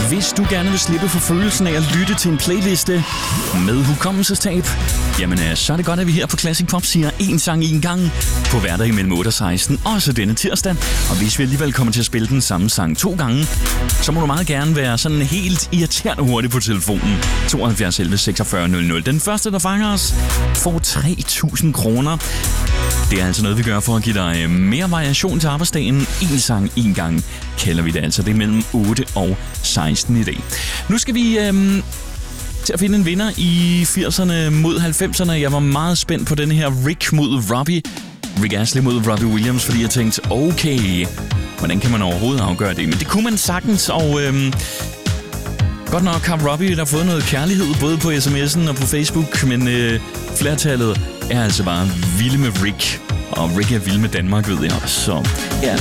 Hvis du gerne vil slippe for følelsen af at lytte til en playliste med hukommelsestab, jamen så er det godt, at vi her på Classic Pop siger en sang en gang på hverdag mellem 8 og 16, også denne tirsdag. Og hvis vi alligevel kommer til at spille den samme sang 2 gange, så må du meget gerne være sådan helt irriterende hurtig på telefonen. 72 11 46 00. Den første, der fanger os, får 3.000 kroner. Det er altså noget, vi gør for at give dig mere variation til arbejdsdagen. En sang, en gang kalder vi det altså. Det er mellem 8 og 16 i dag. Nu skal vi til at finde en vinder i 80'erne mod 90'erne. Jeg var meget spændt på den her Rick mod Robbie. Rick Astley mod Robbie Williams, fordi jeg tænkte, okay, hvordan kan man overhovedet afgøre det? Men det kunne man sagtens, og godt nok har Robbie der fået noget kærlighed, både på sms'en og på Facebook, men flertallet er altså bare vilde med Rick. Og Rick er vild med Danmark, ved jeg. Så ja,